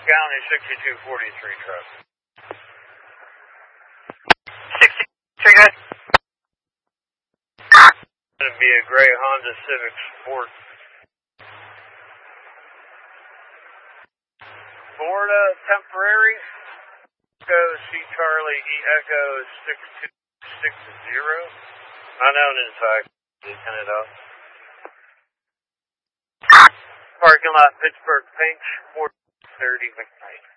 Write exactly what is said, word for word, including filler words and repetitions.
County sixty-two forty-three truck. sixty-three, good. It's going to be a gray Honda Civic Sport. Florida temporary. Echo C Charlie E Echo six two six zero. Unknown inside. Turn it off. Parking lot Pittsburgh Pinch four thirty McKnight.